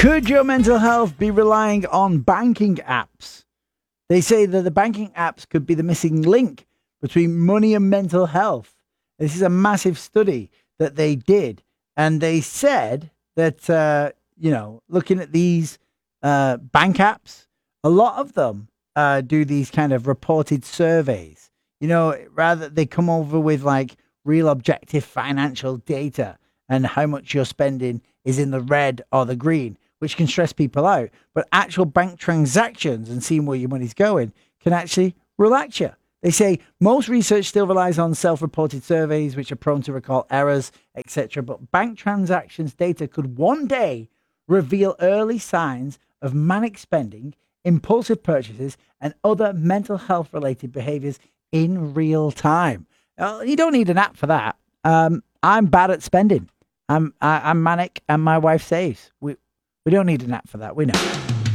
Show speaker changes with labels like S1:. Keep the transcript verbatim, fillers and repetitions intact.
S1: Could your mental health be relying on banking apps? They say that the banking apps could be the missing link between money and mental health. This is a massive study that they did. And they said that, uh, you know, looking at these uh, bank apps, a lot of them uh, do these kind of reported surveys. You know, rather they come over with like real objective financial data and how much you're spending is in the red or the green, which can stress people out. But actual bank transactions and seeing where your money's going can actually relax you. They say most research still relies on self-reported surveys, which are prone to recall errors, et cetera. But bank transactions data could one day reveal early signs of manic spending, impulsive purchases, and other mental health-related behaviors in real time. Uh, you don't need an app for that. Um, I'm bad at spending. I'm I, I'm manic, and my wife saves. We we don't need an app for that. We know.